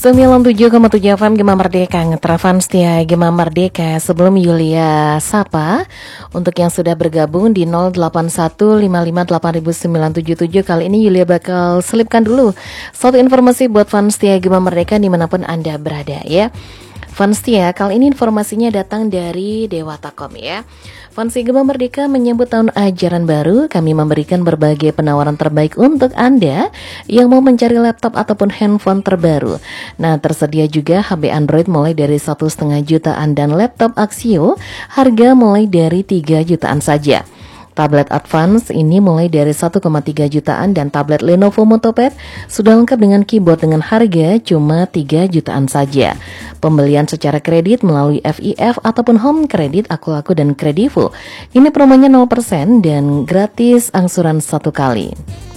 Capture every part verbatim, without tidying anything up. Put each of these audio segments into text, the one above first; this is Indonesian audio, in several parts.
sembilan puluh tujuh koma tujuh F M Gema Merdeka, ngetravan setia Gema Merdeka. Sebelum Yulia sapa, untuk yang sudah bergabung di nol delapan satu lima lima delapan sembilan tujuh tujuh, kali ini Yulia bakal selipkan dulu satu informasi buat fans setia Gema Merdeka dimanapun Anda berada ya. Fans setia, kali ini informasinya datang dari Dewatakom ya. Fans Gema Merdeka menyambut tahun ajaran baru. Kami memberikan berbagai penawaran terbaik untuk Anda yang mau mencari laptop ataupun handphone terbaru. Nah, tersedia juga H P Android mulai dari satu setengah jutaan dan laptop Axio harga mulai dari tiga jutaan saja. Tablet Advance ini mulai dari satu koma tiga jutaan dan tablet Lenovo MotoPad sudah lengkap dengan keyboard dengan harga cuma tiga jutaan saja. Pembelian secara kredit melalui F I F ataupun Home Credit, Aku-Aku dan Kredivo. Ini promonya nol persen dan gratis angsuran satu kali.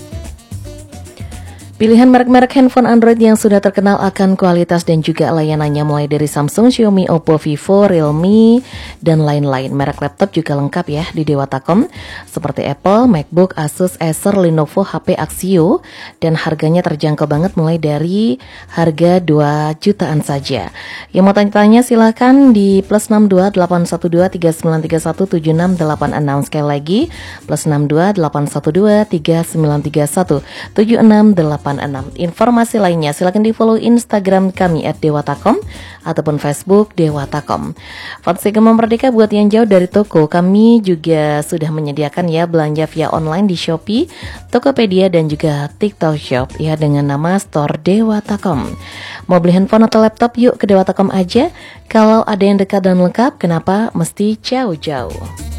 Pilihan merek-merek handphone Android yang sudah terkenal akan kualitas dan juga layanannya mulai dari Samsung, Xiaomi, Oppo, Vivo, Realme, dan lain-lain. Merek laptop juga lengkap ya di Dewatakom, seperti Apple, MacBook, Asus, Acer, Lenovo, H P Axio, dan harganya terjangkau banget mulai dari harga dua jutaan saja. Yang mau tanya-tanya silahkan di plus enam dua delapan satu dua tiga sembilan tiga satu tujuh enam delapan enam. Sekali lagi, plus enam dua delapan satu dua tiga sembilan tiga satu tujuh enam delapan enam. Informasi lainnya silakan di follow Instagram kami at Dewatakom ataupun Facebook Dewatakom. Fans Gema Merdeka, buat yang jauh dari toko, kami juga sudah menyediakan ya belanja via online di Shopee, Tokopedia dan juga TikTok Shop ya dengan nama Store Dewatakom. Mau beli handphone atau laptop, yuk ke Dewatakom aja. Kalau ada yang dekat dan lengkap, kenapa mesti jauh-jauh?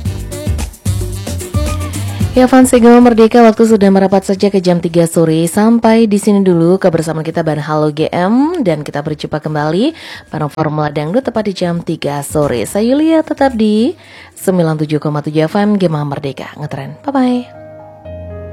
Ya fans Gema Merdeka, waktu sudah merapat saja ke jam tiga sore. Sampai di sini dulu kebersamaan kita bareng Halo G M, dan kita berjumpa kembali bareng Formula Dangdut tepat di jam tiga sore. Saya Yulia, tetap di sembilan puluh tujuh koma tujuh F M Gema Merdeka, ngetren. Bye bye.